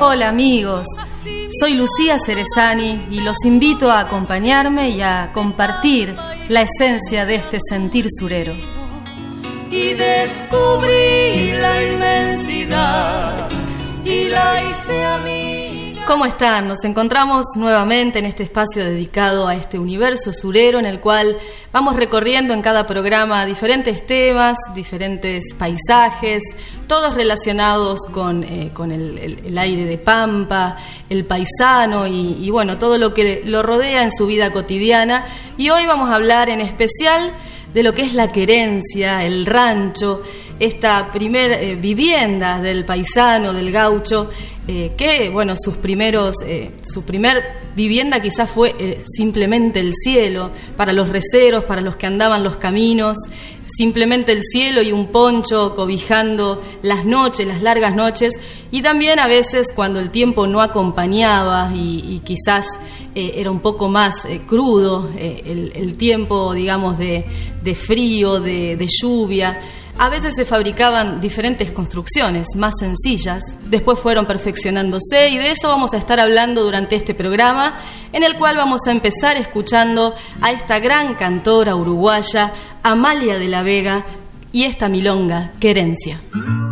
Hola amigos, soy Lucía Cerezani y los invito a acompañarme y a compartir la esencia de este sentir surero. Y descubrí la inmensidad y la hice amiga. ¿Cómo están? Nos encontramos nuevamente en este espacio dedicado a este universo surero en el cual vamos recorriendo en cada programa diferentes temas, diferentes paisajes, todos relacionados con el aire de pampa, el paisano y bueno, todo lo que lo rodea en su vida cotidiana. Y hoy vamos a hablar en especial de lo que es la querencia, el rancho, esta primer vivienda del paisano, del gaucho, que, bueno, su primer vivienda quizás fue simplemente el cielo, para los receros, para los que andaban los caminos, simplemente el cielo y un poncho cobijando las noches, las largas noches, y también a veces cuando el tiempo no acompañaba y quizás era un poco más crudo el tiempo, digamos, de frío, de lluvia. A veces se fabricaban diferentes construcciones más sencillas, después fueron perfeccionándose y de eso vamos a estar hablando durante este programa, en el cual vamos a empezar escuchando a esta gran cantora uruguaya, Amalia de la Vega, y esta milonga, Querencia.